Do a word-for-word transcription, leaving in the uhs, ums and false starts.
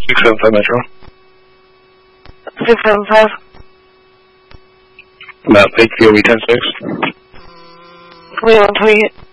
six seven five Metro. six seven five. Map eight V O E ten six. We on target.